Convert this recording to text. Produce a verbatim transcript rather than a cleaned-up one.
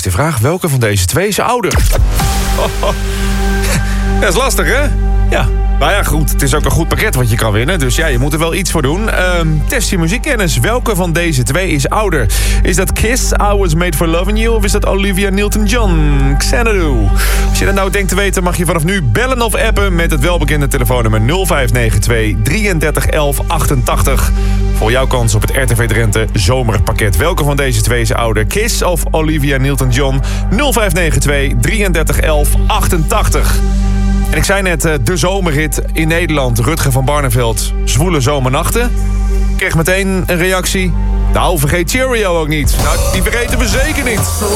de vraag, welke van deze twee is ouder? Oh, oh. Dat is lastig, hè? Ja. Nou ja, goed. Het is ook een goed pakket wat je kan winnen. Dus ja, je moet er wel iets voor doen. Um, test je muziekkennis. Welke van deze twee is ouder? Is dat Kiss, I Was Made For Loving You? Of is dat Olivia Newton-John, Xanadu? Als je dat nou denkt te weten, mag je vanaf nu bellen of appen met het welbekende telefoonnummer nul vijf negen twee, drieëndertig elf achtentachtig. Voor jouw kans op het R T V Drenthe zomerpakket. Welke van deze twee is ouder? Kiss of Olivia Newton-John? nul vijf negen twee, drieëndertig elf achtentachtig. En ik zei net, de zomerhit in Nederland, Rutger van Barneveld, Zwoele Zomernachten. Ik kreeg meteen een reactie. Nou, vergeet Cheerio ook niet. Nou, die vergeten we zeker niet.